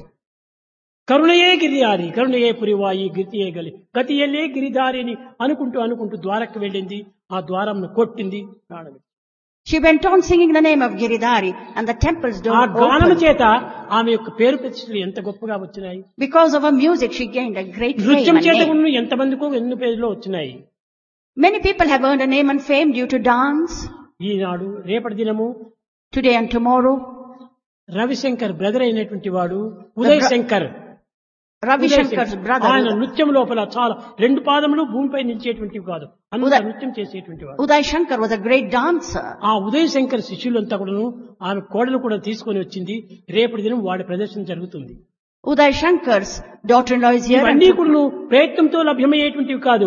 కరుణయే Giridhari కరుణయే పురివాయి గతియే గతియలే Giridhari అని అనుకుంటూ ద్వారకు వెళ్ళింది. ఆ ద్వారంను కొట్టింది, ప్రాణం. She went on singing the name of Giridhari and the temple's ఆ door గానం opened. చేత ఆమె యొక్క పేరు ప్రతిష్టలు ఎంత గొప్పగా వచ్చినాయి. Because of her music, she gained a great fame నృత్యం and చేత name. కూడా ఎంతమందికో ఎన్ని పేర్లు వచ్చినాయి. Many people have earned a name and fame due to dance. ఈనాడు రేపటి దినము Today and tomorrow, Ravishankar brother అయినటువంటి వాడు ఉదయ్ శంకర్, Ravi Shankar's ఆయన brother, నృత్యం లోపల చాలా రెండు పాదములు భూమిపై నిలిచేటువంటివి కాదు, అంత ఉదయ్- నృత్యం చేసేటువంటి వాడు. Uday Shankar was a great dancer. ఆ ఉదయ్ శంకర్ శిష్యులంతా కూడాను ఆమె కోడలు కూడా తీసుకొని వచ్చింది. రేపటి దినం వాడి ప్రదర్శన జరుగుతుంది. Uday Shankar's daughter-in-law is here. ఇవన్నీ And కూడాను ప్రయత్నంతో లభ్యమయ్యేటువంటివి కాదు,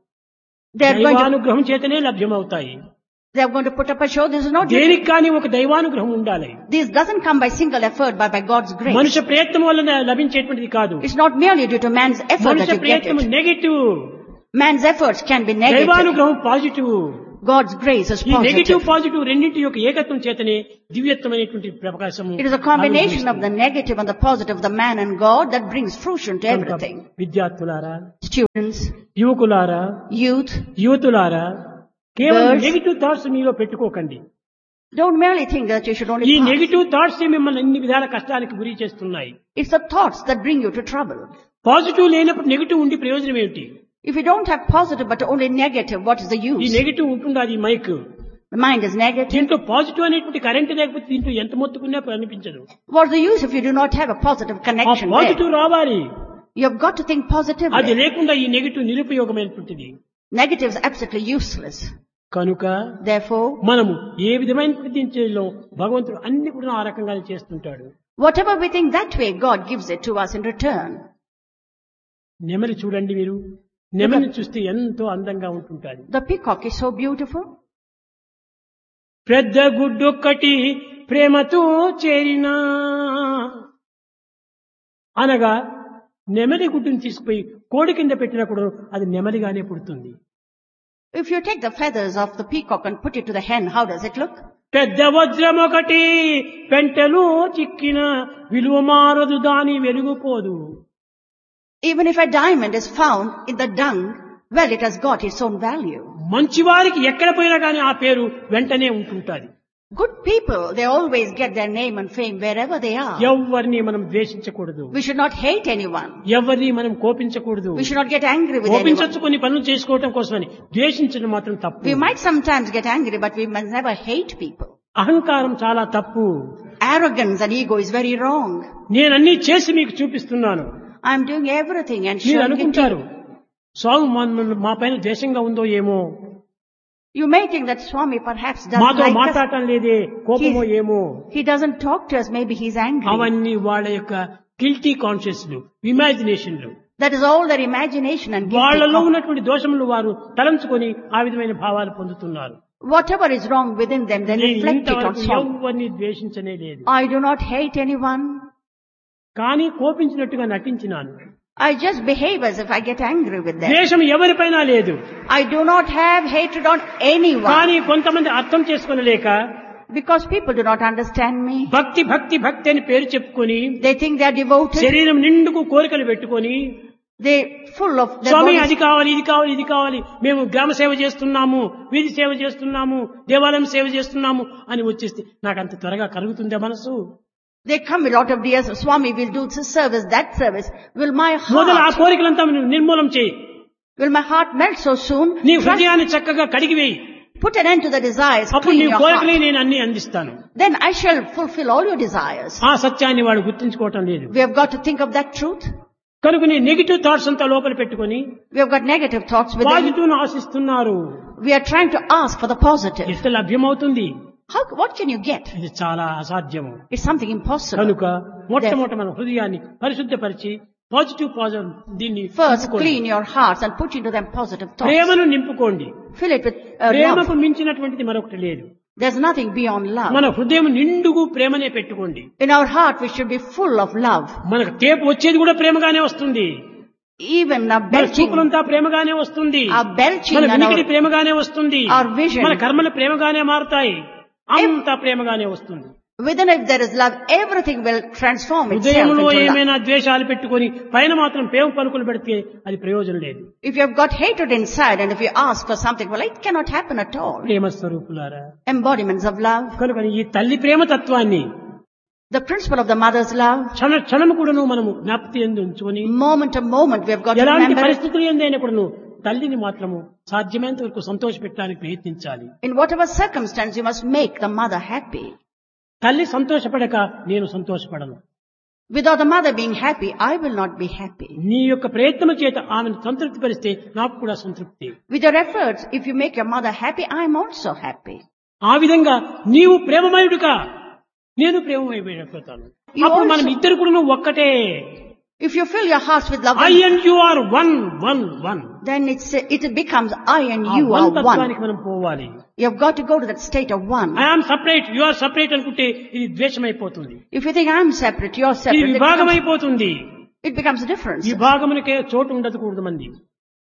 they are going to, దైవానుగ్రహం చేతనే లభ్యమవుతాయి. they are going to put up a show. This is not, దేనికి కానీ ఒక దైవానుగ్రహం ఉండాలి. this doesn't come by single effort, but by God's grace. మనుష్య ప్రయత్నం వల్ల లభించేటువంటిది కాదు. It's not merely due to man's effort that మనుష్య you get ప్రయత్నం it. Negative, Man's efforts can be negative. దైవానుగ్రహం పాజిటివ్. God's grace is ఈ negative positive. Positive రెండింటి యొక్క ఏకత్వం చేతనే దివ్యత్వమైనటువంటి ప్రకాశము It is a combination of the negative and the positive, the man and God, that brings fruition to everything. విద్యార్థులారా, Students, యువకులారా, youth, యువతులారా, కేవలం Girls. Negative thoughts మీలో పెట్టుకోకండి. don't merely think that you should ఈ only pass. Negative thoughts మిమ్మల్ని అన్ని విధాల కష్టానికి గురి చేస్తున్నాయి. It's the thoughts that bring you to trouble. Positive లేనప్పుడు నెగిటివ్ ఉండి ప్రయోజనం ఏమిటి? If you don't have positive but only negative, what is the ఈ use? నెగిటివ్ ఉంటుంది, అది mic. The mind is negative. దీంట్లో పాజిటివ్ అనేటువంటి కరెంట్ లేకపోతే దీంట్లో ఎంత మొత్తుకున్నా అనిపించదు. What's the use if you do not have a positive ఆ connection there? పాజిటివ్ రావాలి. You have got to think అది positively. లేకుండా ఈ negative నిరుపయోగమైనటువంటిది. Negative is absolutely useless. కనుక Therefore, మనము ఏ విధమైనటువంటి దీంట్లో భగవంతుడు అన్ని కూడా ఆ రకంగా చేస్తుంటాడు. whatever we think that way, God gives it to us in return. నెమలి చూడండి మీరు, నెమలిని చూస్తే ఎంతో అందంగా ఉంటుంటాది. The peacock is so beautiful. పెద్ద గుడ్డొక్కటి ప్రేమతో చేరినా అనగా నెమలి గుడ్డుని తీసుకుపోయి కోడి కింద పెట్టినప్పుడు అది నెమలిగానే పుడుతుంది. If you take the feathers of the peacock and put it to the hen, how does it look? పెద్ద వజ్రం ఒకటి పెంటలో చిక్కిన విలువ మారదు, దాని వెలుగుపోదు. Even if a diamond is found in the dung, well, it has got its own value. మంచివారికి ఎక్కడ పోయినా కానీ ఆ పేరు వెంటనే ఉంటుంటాది. Good people, they always get their name and fame wherever they are. ఎవరిని మనం ద్వేషించకూడదు, We should not hate anyone. ఎవరిని మనం కోపించకూడదు. We should not get angry with anyone. కోపించచ్చు కొన్ని పనులు చేసుకోవటం కోసమని, ద్వేషించడం మాత్రం తప్పు. We might sometimes get angry, but we must never hate people. అహంకారం చాలా తప్పు. Arrogance and ego is very wrong. నేనన్నీ చేసి మీకు చూపిస్తున్నాను. I am doing everything and మీరు showing it to అనుకుంటారు you. స్వామి మా పైన ద్వేషంగా ఉందో ఏమో, You may think that Swami perhaps doesn't మాతో like us. మాట్లాడటం లేదే, కోపమో ఏమో. He doesn't talk to us, maybe he's angry. అవన్నీ వాళ్ళ యొక్క guilty కాన్షియస్లు, ఇమాజినేషన్లు, That is all their imagination and guilty వాళ్ళలో conscience. ఉన్నటువంటి దోషములు వారు తలంచుకొని ఆ విధమైన భావాలు పొందుతున్నారు. Whatever is wrong within them, they నేను reflect it on ఇంతవరకు Swami. ఎవరిని ద్వేషించనే లేదు, I do not hate anyone. కానీ కోపించినట్టుగా నటించినాను. I just behave as if I get angry with them. ద్వేషం ఎవరిపైనా లేదు, I do not have hatred on anyone. కానీ కొంతమంది అర్థం చేసుకోలేక Because people do not understand me. భక్తి భక్తి భక్తి అని పేరు చెప్పుకొని They think they are devoted. శరీరం నిండుకు కోరికలు పెట్టుకొని They full of their Swamy bodies. అది కావాలి, ఇది కావాలి, ఇది కావాలి, మేము గ్రామ సేవ చేస్తున్నాము, వీధి సేవ చేస్తున్నాము, దేవాలయం సేవ చేస్తున్నాము అని వచ్చేస్తే నాకు అంత త్వరగా కలుగుతుందే మనసు? They come with a lot of ideas. Swami will do this service, that service. Will my మొదలు ఆ heart, కోరికలంతా నిర్మూలం చేయి. will my heart melt so soon? నీ Trust- హృదయాన్ని చక్కగా కడిగివేయి. Put an end to the desires. అప్పుడు Clean నీ your కోరికలే heart. నేను అన్ని అందిస్తాను. Then I shall fulfill all your desires. ఆ సత్యాన్ని వాడు గుర్తించుకోవటం లేదు. We have got to think of that truth. కనుక నీ నెగిటివ్ థాట్స్ అంతా లోపల పెట్టుకొని We have got negative thoughts within. Positive ను ఆశిస్తున్నారు. We are trying to ask for the positive. ఎంత లభ్యమవుతుంది? What can you get? ఇది చాలా అసాధ్యము. It's something impossible. కనుక మొట్టమొదట మన హృదయాన్ని పరిశుద్ధపరిచి పాజిటివ్ దీన్ని First, నింపుకోండి. clean your hearts and put into them positive thoughts. ప్రేమను నింపుకోండి. Fill it with ప్రేమకు love. మించినటువంటిది మరొకటి లేదు. There's nothing beyond love. మన హృదయం నిండుగు ప్రేమనే పెట్టుకోండి. In our heart, we should be full of love. మనకు తేపు వచ్చేది కూడా ప్రేమగానే వస్తుంది. Even our మన belching, చూపులంతా ప్రేమగానే వస్తుంది. our belching మన and వినికిడి our, ప్రేమగానే వస్తుంది. our vision. మన కర్మలు ప్రేమగానే మారుతాయి. అంతా ప్రేమగానే వస్తుంది. within if there is love, everything will transform itself హృదయంలో into love. ఏమైనా ద్వేషాలు పెట్టుకొని పైన మాత్రం ప్రేమ పలుకులు పెడితే అది ప్రయోజనం లేదు. If you have got hatred inside and if you ask for something, well, it cannot happen at all. ప్రేమ స్వరూపులారా, Embodiments of love. కనుక ఈ తల్లి ప్రేమ తత్వాన్ని The principle of the mother's love. క్షణము కూడాను మనము జ్ఞాపకం యందు ఉంచుకొని Moment to moment, we have got to ఎలాంటి remember it. పరిస్థితులు ఎందైనా కూడాను తల్లిని మాత్రము సాధ్యమైనంత వరకు సంతోష పెట్టడానికి ప్రయత్నించాలి. In whatever circumstance, you must make the mother happy. తల్లి సంతోషపడక నేను సంతోషపడను. Without the mother being happy, I will not be happy. నీ యొక్క ప్రయత్నం చేత ఆమెను సంతృప్తి పరిస్తే నాకు కూడా సంతృప్తి. With your efforts, if you make your mother happy, I am also happy. ఆ విధంగా నీవు ప్రేమమయుడుగా నేను ప్రేమమయమైపోతాను. You అప్పుడు also- మనం ఇద్దరు కూడా ఒక్కటే. If you fill your hearts with love, I and you are one. then it becomes I and ఆ you one are one. తత్వానికి మనం పోవాలి. You have got to go to that state of one. I am separate, you are separate అనుకుంటే ఇది ద్వేషమైపోతుంది. If you think I am separate, you are ఇది separate, విభాగమైపోతుంది. it becomes a difference. విభాగమునికే చోటు ఉండకూడదు మంది.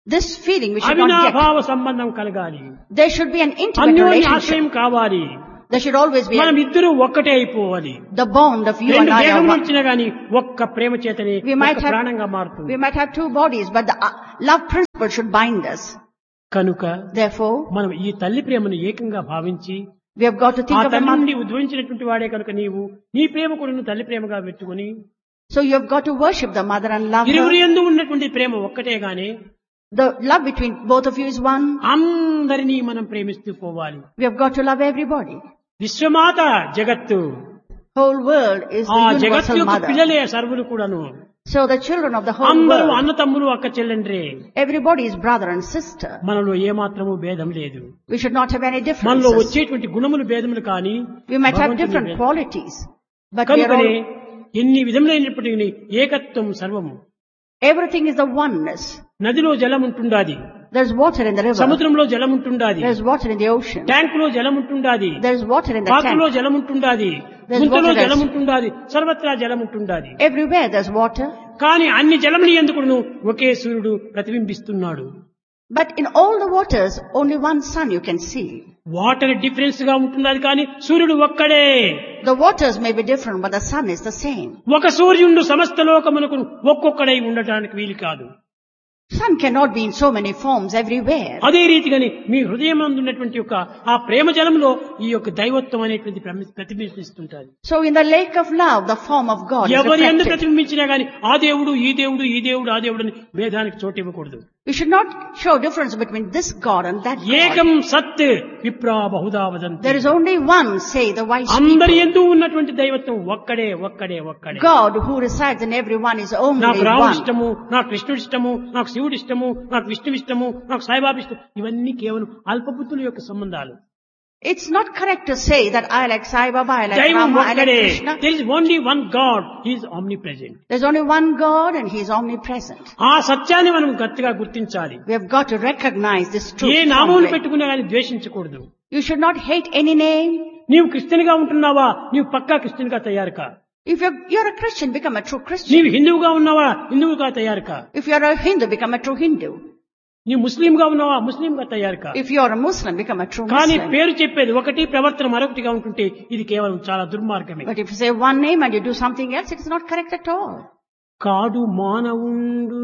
This feeling we should not get. అవినాభావ సంబంధం కలగాలి. There should be an intimate అన్యోన్య relationship. ఆశ్రయం కావాలి. There should always be మనం ఇద్దరు ఒక్కటే అయిపోవాలి. the bond of you and రెండు I are దేహములు one. వచ్చినా గాని ఒక్క ప్రేమ చేతనే We might ఒక్క have- ప్రాణంగా మారుతుంది. We might have two bodies, but the love principle should bind us. కనుక Therefore, మనం ఈ తల్లి ప్రేమను ఏకంగా భావించి we have got to ఆ think of the తల్లి mother. నుండి ఉద్భవించినటువంటి వాడే కనుక నీవు నీ ప్రేమ కూడా తల్లి ప్రేమగా పెట్టుకుని So you have got to worship the mother and love ఇరువురి her. యందు ఉన్నటువంటి ప్రేమ ఒక్కటే గాని The love between both of you is one. అందరినీ మనం ప్రేమిస్తూ పోవాలి. We have got to love everybody. విశ్వమాత జగత్తు, Whole world is ఆ the జగత్తు universal యొక్క mother. పిల్లలే సర్వులు కూడాను. So the children of the whole అందరూ world, అన్న తమ్ముడు అక్క చెల్లెండ్రే. everybody is brother and sister. మనలో ఏమాత్రము భేదం లేదు. We should not have any మనలో differences. వచ్చేటువంటి గుణములు భేదములు కానీ We might have భగవంతుని different భేదం. qualities, but we are కనుకనే all, ఎన్ని విధములైనప్పటికీ ఏకత్వం సర్వము. everything is the oneness. నదిలో జలం ఉంటుండాది, There's water in the river. సముద్రంలో జలం ఉంటుండాది, There's water in the ocean. ట్యాంకులో జలం ఉంటుండాది, There's water in the పాత్రలో tank. జలం ఉంటుండాది, There's గుంతలో water జలం as- ఉంటుండాది, సర్వత్రా జలం ఉంటుండాది. Everywhere there's water. కానీ అన్ని జలముని ఎందుకును ఒకే సూర్యుడు ప్రతిబింబిస్తున్నాడు. But in all the waters, only one sun you can see. Water difference గా ఉంటున్నది కానీ సూర్యుడు ఒక్కడే. The waters may be different, but the sun is the same. ఒక సూర్యుడు సమస్త లోకమునకు ఒక్కొక్కడై ఉండటానికి వీలు కాదు. Sun cannot be in so many forms everywhere. అదే రీతిగాని మీ హృదయం ఉన్నటువంటి యొక్క ఆ ప్రేమ జలంలో ఈ యొక్క దైవత్వం అనేటువంటి ప్రతిబింబిస్తుంటారు. So in the lake of love, the form of God is ఎవరి ఎందు reflected. ప్రతిబింబించినా గాని ఆ దేవుడు ఈ దేవుడు ఈ దేవుడు ఆ దేవుడు అని భేదానికి చోటు ఇవ్వకూడదు. We should not show difference between this God and that ఏకం God. సత్ విప్రా Bahuda వదంతి. There is only one, say the wise అందరి people. ఎందు ఉన్నటువంటి దైవత్వం ఒక్కడే ఒక్కడే ఒక్కడే. God who resides in everyone is only నాకు రాముడు one. ఇష్టము, నాకు కృష్ణుడు ఇష్టము, నాకు శివుడు ఇష్టము, నాకు విష్ణు ఇష్టము, నాకు సాయిబాబా ఇష్టం, ఇవన్నీ కేవలం అల్పబుద్ధుల యొక్క సంబంధాలు. It's not correct to say that I like Sai Baba, I like దైవం Rama, I like ఒక్కడే. Krishna. There is only one God. He is omnipresent. There's only one God and He is omnipresent. ఆ సత్యాన్ని మనం గట్టిగా గుర్తించాలి. We have got to recognize this A truth. నామములు firmly. పెట్టుకున్నా కానీ ద్వేషించకూడదు. You should not hate any name. నీవు Christian గా ఉంటున్నావా, నీవు పక్కా క్రిస్టియన్ గా తయారు కా. If you're a Christian, become a true Christian. నీవు హిందువుగా ఉన్నావా, హిందువుగా తయారు కా. If you're a Hindu, become a true Hindu. నీవు ముస్లిం గా ఉన్నావా, ముస్లిం గా తయారు కా. If you're a Muslim, become a true కానీ Muslim. పేరు చెప్పేది ఒకటి, ప్రవర్తన మరొకటిగా ఉంటుంటే ఇది కేవలం చాలా దుర్మార్గమే. But if you say one name and you do something else, it's not correct at all. కాడు మానవుండు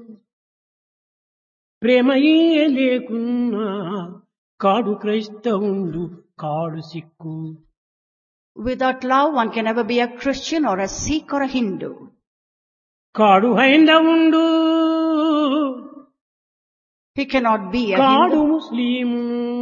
ప్రేమయే లేకున్నా, కాడు క్రైస్తవుండు కాడు Sikh. Without love, one can never be a Christian or a Sikh or a Hindu. కాడు హైందవుండు He cannot be a కాడు Hindu. Muslim.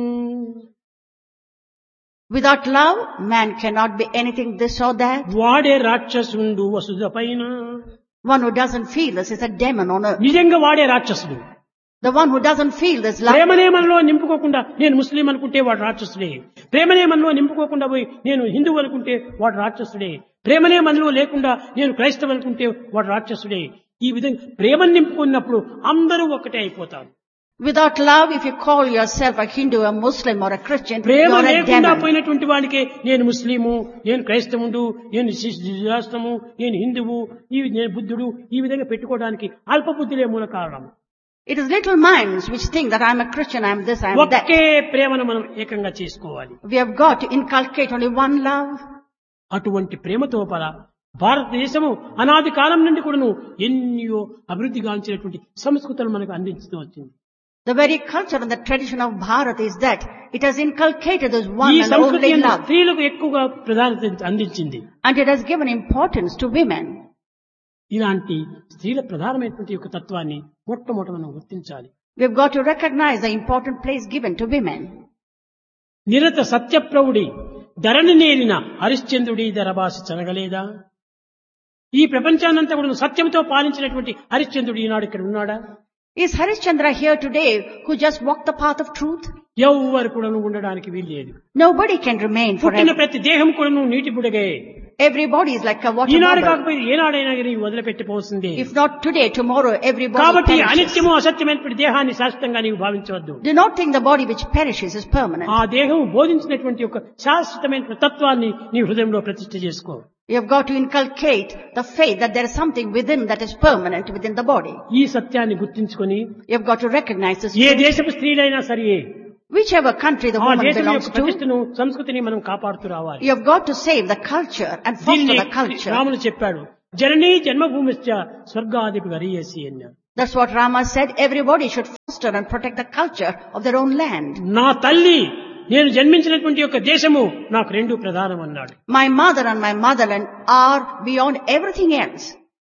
Without love, man cannot be anything this or that. వాడే రాక్షసుండు వసుధ పైన. One who doesn't feel this is a demon on earth. నిజంగా వాడే రాక్షసుడు. The one who doesn't feel this love, ప్రేమనే మనలో నింపుకోకుండా నేను ముస్లిం అనుకుంటే వాడు రాక్షసుడే. ప్రేమనే మనలో నింపుకోకుండా పోయి నేను హిందువు అనుకుంటే వాడు రాక్షసుడే. ప్రేమనే మనలో లేకుండా నేను క్రైస్తవు అనుకుంటే వాడు రాక్షసుడే. ఈ విధంగా ప్రేమను నింపుకున్నప్పుడు అందరూ ఒకటే అయిపోతారు. without love, if you call yourself a Hindu, a Muslim or a Christian, Prema you're a లేకుండా demon. పోయినటువంటి వాడికే నేను ముస్లిము, నేను క్రైస్తవుడు, నేను శాస్త్రము, నేను హిందువు, నేను బుద్ధుడు, ఈ విధంగా పెట్టుకోవడానికి అల్పబుద్ధులే మూల కారణం. It is little minds which think that I'm a Christian, I'm this, I'm that. ఒకే ప్రేమను మనం ఏకంగా చేసుకోవాలి. We have got to inculcate only one love. అటువంటి ప్రేమతో పర భారతదేశము అనాది కాలం నుండి కూడాను ఎన్నో అభివృద్ధి గాంచినటువంటి సంస్కృతులు మనకు అందించుతూ వచ్చింది. The very culture and the tradition of Bharat is that it has inculcated this one ఈ and సంస్కృతి only love. స్త్రీలకు ఎక్కువగా ప్రాధాన్యత అందించింది. And it has given importance to women. ఇలాంటి స్త్రీల ప్రధానమైనటువంటి యొక్క తత్వాన్ని మొట్టమొదట మనం గుర్తించాలి. We've got to recognize the important place given to women. నిరత సత్యప్రౌఢి ధరణి నేలిన హరిశ్చంద్రుడి ధరబాసి చనగలేదా? ఈ ప్రపంచాన్నంతా కూడా సత్యంతో పాలించినటువంటి హరిశ్చంద్రుడు ఈనాడు ఇక్కడ ఉన్నాడా? Is Harishchandra here today who just walked the path of truth? ఎవ్వరు కూడా ఉండడానికి వీల్లేదు. Nobody can remain పుట్టిన forever. ప్రతి దేహం కూడా నీటి బుడగే. Everybody is like a water Eenadu bubble. కాకపోతే ఏనాడైనా కానీ వదిలిపెట్టిపోతుంది. If not today, tomorrow everybody కాబట్టి perishes. అనిత్యము అసత్యమైనటువంటి దేహాన్ని శాశ్వతంగా నీవు భావించవద్దు. Do not think the body which perishes is permanent. ఆ దేహం బోధించినటువంటి యొక్క శాశ్వతమైన తత్వాన్ని నీ హృదయంలో ప్రతిష్ఠ చేసుకో. You have got to inculcate the faith that there is something within that is permanent within the body. ఈ సత్యాన్ని గుర్తించుకొని You have got to recognize this A truth. దేశపు స్త్రీలైనా సరే Whichever country the ఆ woman దేశం belongs యొక్క to, ప్రతిష్టను సంస్కృతిని మనం కాపాడుతూ రావాలి. you have got to save the culture and foster దీన్ని the culture. రాములు చెప్పాడు, జననీ జన్మభూమిశ్చ స్వర్గాదిపి గరీయసి అన్నాడు. That's what Rama said. Everybody should foster and protect the culture of their own land. నా తల్లి నేను జన్మించినటువంటి యొక్క దేశము నాకు రెండు ప్రధానం అన్నాడు. My mother and my motherland are beyond everything else.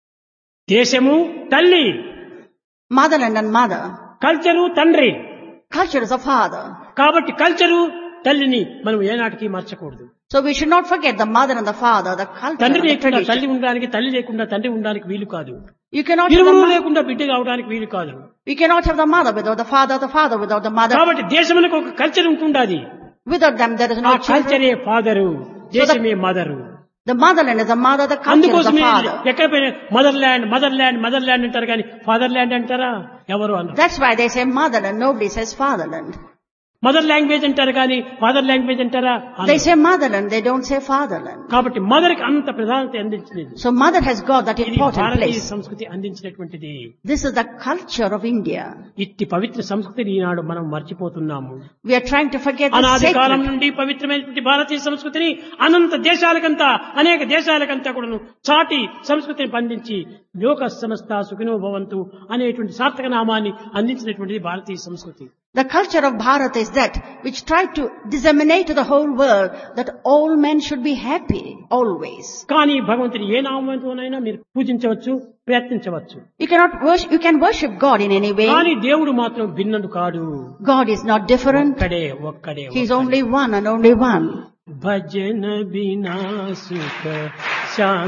దేశము తల్లి, Motherland and mother. కల్చరు తండ్రి. Culture is a father. కాబట్టి కల్చరు తల్లిని మనం ఏనాటికి మర్చకూడదు. So we should not forget the mother and the father, the culture తండ్రి and the లేకుండా తల్లి tradition. ఉండడానికి, తల్లి లేకుండా తండ్రి ఉండడానికి వీలు కాదు. You cannot have ఇరువురు the లేకుండా బిడ్డ కావడానికి వీలు కాదు. we cannot have the mother without the father without the mother. కాబట్టి దేశమునకు ఒక culture ఉంటుండాది. Without them there is ఆ no children. కల్చరే ఫాదరు, దేశమే mother. The motherland is the mother, the culture is అందుకోసమే the father. ఎక్కడ పోయినా mother land mother land mother land అంటారు కానీ ఫాదర్ ల్యాండ్ అంటారా? ఎవరు అన్నారు? That's why they say motherland, nobody says fatherland. Mother language అంటారు కానీ ఫాదర్ లాంగ్వేజ్ అంటారా? They say motherland, they don't say fatherland. కాబట్టి మదర్ కి అంత ప్రాధాన్యత అందించినది. So mother has got that ఇది important భారతీయ place. సంస్కృతి అందించినటువంటిది. This is the culture of India. ఇట్టి పవిత్ర సంస్కృతిని ఈనాడు మనం మర్చిపోతున్నాము. We are trying to forget the అనాది కాలం sacred. నుండి పవిత్రమైనటువంటి భారతీయ సంస్కృతిని అనంత దేశాలకంతా, అనేక దేశాలకంతా కూడాను చాటి సంస్కృతిని పండించి లోక సమస్త సుఖినో భవంతు అనేటువంటి సార్థక నామాన్ని అందించినటువంటిది భారతీయ సంస్కృతి. The culture of Bharat is that which tried to disseminate to the whole world that all men should be happy always. కానీ భగవంతుని ఏ నామంతోనైనా మీరు పూజించవచ్చు, ప్రయత్నించవచ్చు. You can worship God in any way. కానీ దేవుడు మాత్రం భిన్నుడు కాడు. God is not different. ఒక్కడే He is only one and only one. భజన బినా సుఖ శాంతి